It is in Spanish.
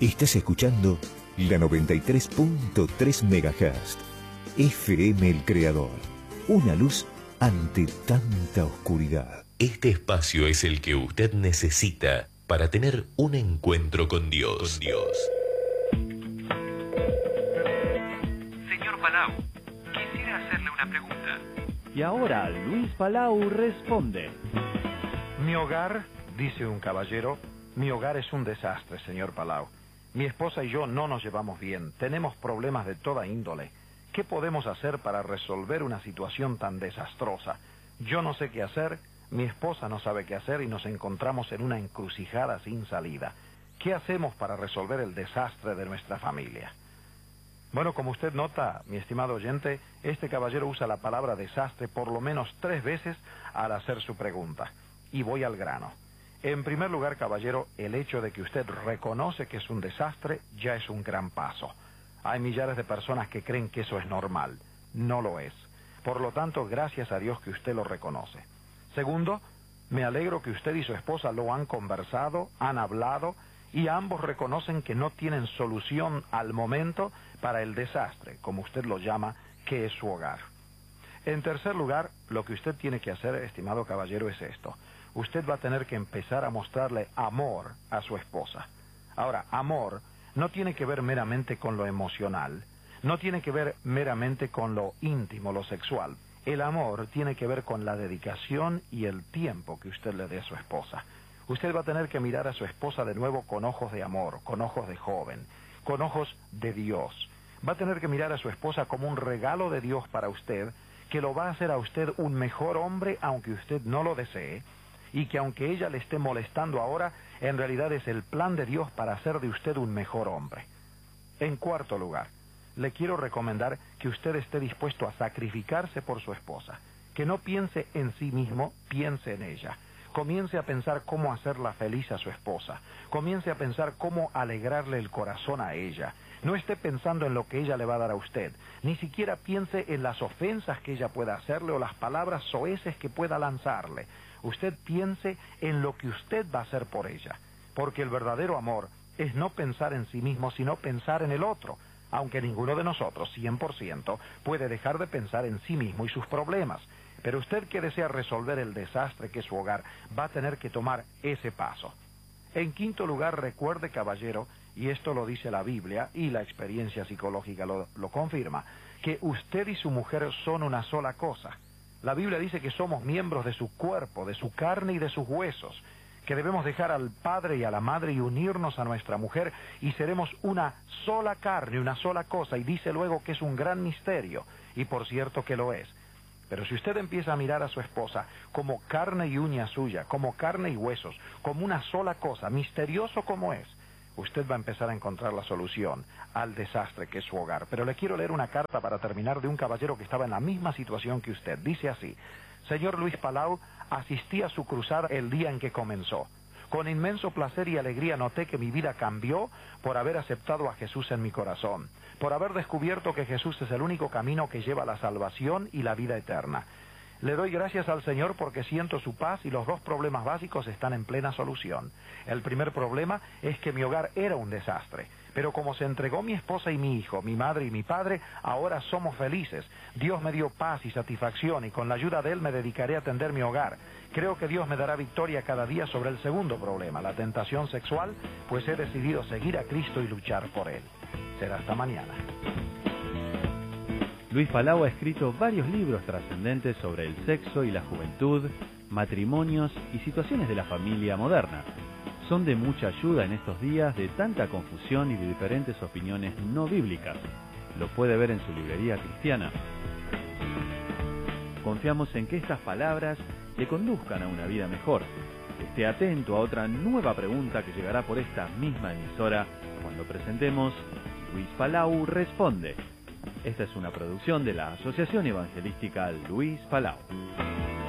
Estás escuchando la 93.3 MHz. FM El Creador. Una luz ante tanta oscuridad. Este espacio es el que usted necesita para tener un encuentro con Dios. Señor Palau, quisiera hacerle una pregunta. Y ahora Luis Palau responde. Mi hogar, dice un caballero, mi hogar es un desastre, señor Palau. Mi esposa y yo no nos llevamos bien, tenemos problemas de toda índole. ¿Qué podemos hacer para resolver una situación tan desastrosa? Yo no sé qué hacer, mi esposa no sabe qué hacer y nos encontramos en una encrucijada sin salida. ¿Qué hacemos para resolver el desastre de nuestra familia? Bueno, como usted nota, mi estimado oyente, este caballero usa la palabra desastre por lo menos 3 veces al hacer su pregunta. Y voy al grano. En primer lugar, caballero, el hecho de que usted reconoce que es un desastre ya es un gran paso. Hay millares de personas que creen que eso es normal. No lo es. Por lo tanto, gracias a Dios que usted lo reconoce. Segundo, me alegro que usted y su esposa lo han conversado, han hablado, y ambos reconocen que no tienen solución al momento para el desastre, como usted lo llama, que es su hogar. En tercer lugar, lo que usted tiene que hacer, estimado caballero, es esto. Usted va a tener que empezar a mostrarle amor a su esposa. Ahora, amor no tiene que ver meramente con lo emocional, no tiene que ver meramente con lo íntimo, lo sexual. El amor tiene que ver con la dedicación y el tiempo que usted le dé a su esposa. Usted va a tener que mirar a su esposa de nuevo con ojos de amor, con ojos de joven, con ojos de Dios. Va a tener que mirar a su esposa como un regalo de Dios para usted, que lo va a hacer a usted un mejor hombre aunque usted no lo desee, y que aunque ella le esté molestando ahora, en realidad es el plan de Dios para hacer de usted un mejor hombre. En cuarto lugar, le quiero recomendar que usted esté dispuesto a sacrificarse por su esposa, que no piense en sí mismo, piense en ella. Comience a pensar cómo hacerla feliz a su esposa, comience a pensar cómo alegrarle el corazón a ella. No esté pensando en lo que ella le va a dar a usted, ni siquiera piense en las ofensas que ella pueda hacerle o las palabras soeces que pueda lanzarle. Usted piense en lo que usted va a hacer por ella, porque el verdadero amor es no pensar en sí mismo, sino pensar en el otro, aunque ninguno de nosotros, 100%, puede dejar de pensar en sí mismo y sus problemas. Pero usted que desea resolver el desastre que es su hogar, va a tener que tomar ese paso. En quinto lugar, recuerde, caballero, y esto lo dice la Biblia, y la experiencia psicológica lo confirma, que usted y su mujer son una sola cosa. La Biblia dice que somos miembros de su cuerpo, de su carne y de sus huesos, que debemos dejar al padre y a la madre y unirnos a nuestra mujer, y seremos una sola carne, una sola cosa, y dice luego que es un gran misterio, y por cierto que lo es. Pero si usted empieza a mirar a su esposa como carne y uña suya, como carne y huesos, como una sola cosa, misterioso como es, usted va a empezar a encontrar la solución al desastre que es su hogar. Pero le quiero leer una carta para terminar de un caballero que estaba en la misma situación que usted. Dice así: Señor Luis Palau, asistí a su cruzada el día en que comenzó. Con inmenso placer y alegría noté que mi vida cambió por haber aceptado a Jesús en mi corazón, por haber descubierto que Jesús es el único camino que lleva a la salvación y la vida eterna. Le doy gracias al Señor porque siento su paz y los 2 problemas básicos están en plena solución. El primer problema es que mi hogar era un desastre, pero como se entregó mi esposa y mi hijo, mi madre y mi padre, ahora somos felices. Dios me dio paz y satisfacción y con la ayuda de Él me dedicaré a atender mi hogar. Creo que Dios me dará victoria cada día sobre el segundo problema, la tentación sexual, pues he decidido seguir a Cristo y luchar por Él. Será hasta mañana. Luis Palau ha escrito varios libros trascendentes sobre el sexo y la juventud, matrimonios y situaciones de la familia moderna. Son de mucha ayuda en estos días de tanta confusión y de diferentes opiniones no bíblicas. Lo puede ver en su librería cristiana. Confiamos en que estas palabras le conduzcan a una vida mejor. Esté atento a otra nueva pregunta que llegará por esta misma emisora cuando presentemos Luis Palau Responde. Esta es una producción de la Asociación Evangelística Luis Palau.